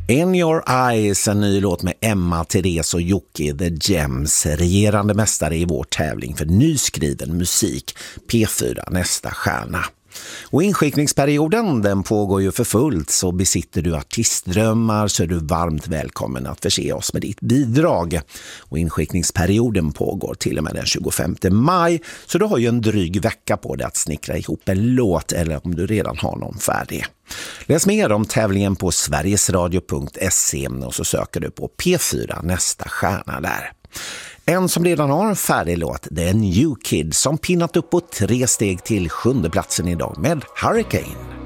In Your Eyes, en ny låt med Emma, Therese och Jocke The Gems, regerande mästare i vår tävling för nyskriven musik, P4 nästa stjärna. Och inskickningsperioden, den pågår ju för fullt, så besitter du artistdrömmar så är du varmt välkommen att förse oss med ditt bidrag. Och inskickningsperioden pågår till och med den 25 maj, så du har ju en dryg vecka på dig att snickra ihop en låt, eller om du redan har någon färdig. Läs mer om tävlingen på sverigesradio.se och så söker du på P4 nästa stjärna där. En som redan har en färdig låt, det är New Kid som pinnat upp på 3 steg till 7:e platsen idag med Hurricane.